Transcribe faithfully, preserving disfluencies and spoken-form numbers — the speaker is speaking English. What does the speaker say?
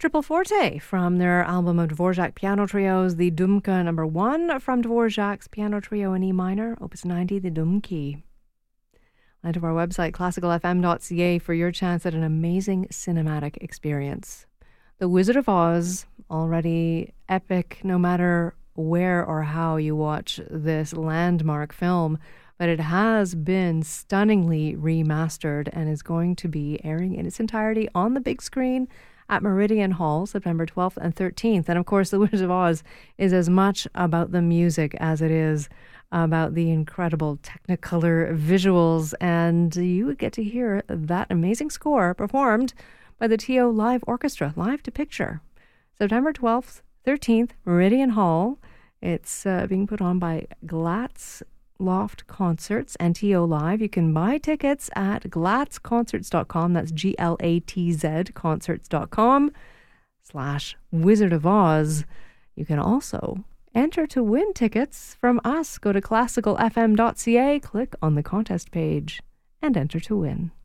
Triple Forte from their album of Dvorak piano trios, the Dumka number one from Dvorak's piano trio in E minor, opus ninety, the Dumki. Land of our website, classical f m dot c a, for your chance at an amazing cinematic experience. The Wizard of Oz, already epic no matter where or how you watch this landmark film, but it has been stunningly remastered and is going to be airing in its entirety on the big screen at Meridian Hall, September twelfth and thirteenth. And of course, The Wizard of Oz is as much about the music as it is about the incredible Technicolor visuals. And you would get to hear that amazing score performed by the T O Live Orchestra, live to picture. September twelfth, thirteenth, Meridian Hall. It's uh, being put on by Glatz Loft Concerts and T O Live. You can buy tickets at glatz concerts dot com. That's G L A T Z concerts dot com slash Wizard of Oz. You can also enter to win tickets from us. Go to classical f m dot c a, click on the contest page, and enter to win.